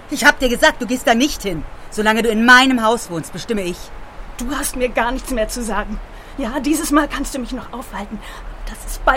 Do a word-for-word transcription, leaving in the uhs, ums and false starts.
Ich hab dir gesagt, du gehst da nicht hin. Solange du in meinem Haus wohnst, bestimme ich. Du hast mir gar nichts mehr zu sagen. Ja, dieses Mal kannst du mich noch aufhalten. Das ist bald